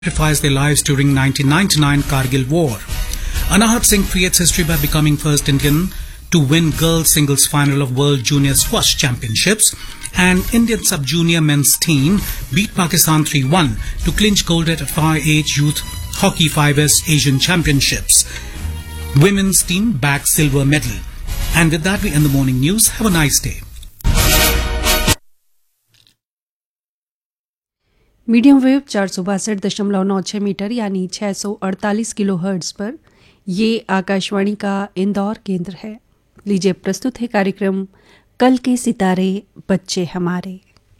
sacrificed their lives during 1999 Kargil War. Anahat Singh creates history by becoming first Indian to win girls singles final of World Junior Squash Championships, and Indian sub-junior men's team beat Pakistan 3-1 to clinch gold at FIH Youth Hockey 5S Asian Championships. Women's team bagged silver medal. And with that, we end the morning news. Have a nice day. Medium wave 462.96 metre यानी 648 kilo hertz पर ये आकाशवाणी का इंदौर केंद्र है। लीजिए प्रस्तुत है कार्यक्रम कल के सितारे बच्चे हमारे।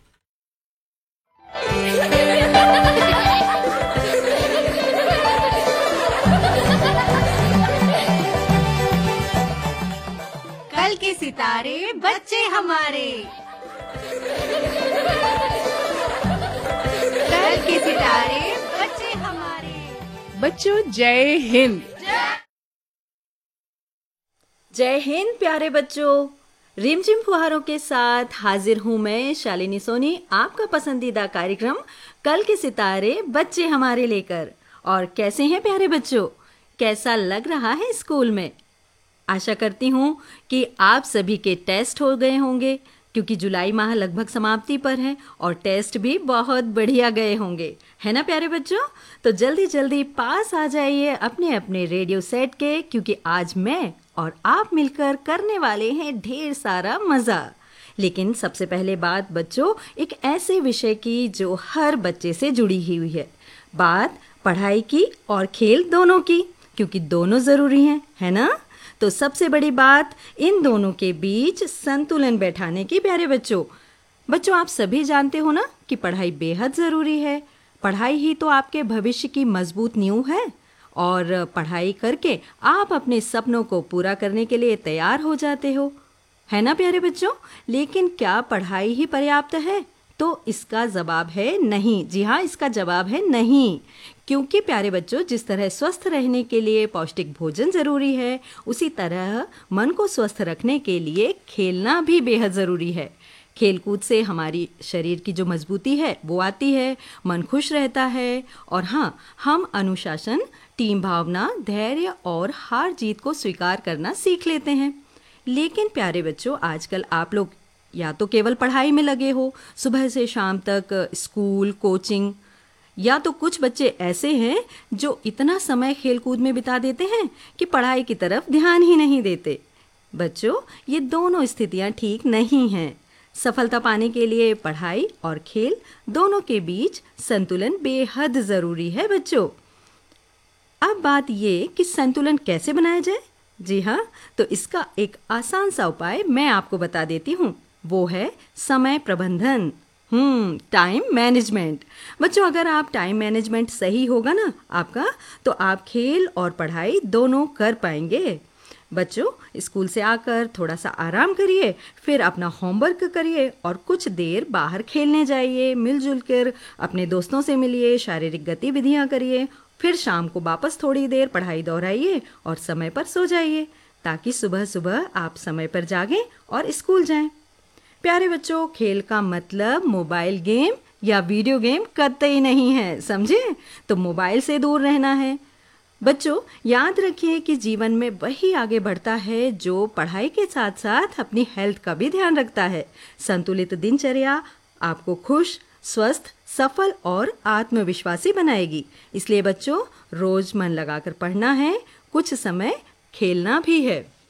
कल के सितारे बच्चे हमारे। कल के सितारे बच्चे हमारे। बच्चों जय हिंद। जय हिंद प्यारे बच्चों। रिमझिम फुहारों के साथ हाजिर हूँ मैं शालिनी सोनी, आपका पसंदीदा कार्यक्रम कल के सितारे बच्चे हमारे लेकर। और कैसे हैं प्यारे बच्चों, कैसा लग रहा है स्कूल में? आशा करती हूँ कि आप सभी के टेस्ट हो गए होंगे, क्योंकि जुलाई माह लगभग समाप्ति पर है और टेस्ट भी बहुत बढ़िया गए होंगे, है ना प्यारे बच्चों? तो जल्दी जल्दी पास आ जाइए अपने अपने रेडियो सेट के, क्योंकि आज मैं और आप मिलकर करने वाले हैं ढेर सारा मज़ा। लेकिन सबसे पहले बात बच्चों एक ऐसे विषय की जो हर बच्चे से जुड़ी हुई है, बात पढ़ाई की और खेल दोनों की, क्योंकि दोनों ज़रूरी हैं, है ना? तो सबसे बड़ी बात इन दोनों के बीच संतुलन बैठाने की प्यारे बच्चों। बच्चों आप सभी जानते हो ना कि पढ़ाई बेहद ज़रूरी है। पढ़ाई ही तो आपके भविष्य की मजबूत नींव है, और पढ़ाई करके आप अपने सपनों को पूरा करने के लिए तैयार हो जाते हो, है ना प्यारे बच्चों? लेकिन क्या पढ़ाई ही पर्याप्त है? तो इसका जवाब है नहीं। जी हाँ, इसका जवाब है नहीं। क्योंकि प्यारे बच्चों जिस तरह स्वस्थ रहने के लिए पौष्टिक भोजन ज़रूरी है, उसी तरह मन को स्वस्थ रखने के लिए खेलना भी बेहद ज़रूरी है। खेलकूद से हमारी शरीर की जो मजबूती है वो आती है, मन खुश रहता है, और हाँ, हम अनुशासन, टीम भावना, धैर्य और हार जीत को स्वीकार करना सीख लेते हैं। लेकिन प्यारे बच्चों आजकल आप लोग या तो केवल पढ़ाई में लगे हो, सुबह से शाम तक स्कूल, कोचिंग, या तो कुछ बच्चे ऐसे हैं जो इतना समय खेलकूद में बिता देते हैं कि पढ़ाई की तरफ ध्यान ही नहीं देते। बच्चों ये दोनों स्थितियां ठीक नहीं हैं। सफलता पाने के लिए पढ़ाई और खेल दोनों के बीच संतुलन बेहद ज़रूरी है बच्चों। अब बात ये कि संतुलन कैसे बनाया जाए? जी हाँ, तो इसका एक आसान सा उपाय मैं आपको बता देती हूँ, वो है समय प्रबंधन, टाइम मैनेजमेंट। बच्चों अगर आप टाइम मैनेजमेंट सही होगा ना आपका, तो आप खेल और पढ़ाई दोनों कर पाएंगे। बच्चों स्कूल से आकर थोड़ा सा आराम करिए, फिर अपना होमवर्क करिए और कुछ देर बाहर खेलने जाइए, मिलजुल कर अपने दोस्तों से मिलिए, शारीरिक गतिविधियाँ करिए, फिर शाम को वापस थोड़ी देर पढ़ाई दोहराइए और समय पर सो जाइए, ताकि सुबह सुबह आप समय पर जागें और स्कूल जाएं। प्यारे बच्चों खेल का मतलब मोबाइल गेम या वीडियो गेम कतई नहीं है, समझे? तो मोबाइल से दूर रहना है। बच्चों याद रखिए कि जीवन में वही आगे बढ़ता है जो पढ़ाई के साथ साथ अपनी हेल्थ का भी ध्यान रखता है। संतुलित दिनचर्या आपको खुश, स्वस्थ, सफल और आत्मविश्वासी बनाएगी। इसलिए बच्चों रोज मन लगाकर पढ़ना है, कुछ समय खेलना भी है।